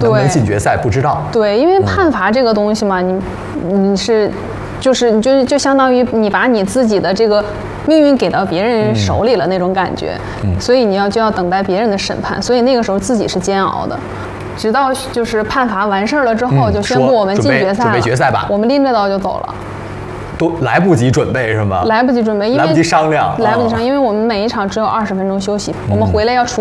能不能进决赛不知道。 对，因为判罚这个东西嘛，你就相当于你把你自己的这个命运给到别人手里了那种感觉，所以你就要等待别人的审判，所以那个时候自己是煎熬的。直到就是判罚完事儿了之后，就宣布我们进决赛了， 准备决赛吧。 我们拎着刀就走了， 都来不及准备是吗？ 来不及准备，因为来不及商量， 来不及商量，因为我们每一场只有20分钟休息，我们回来要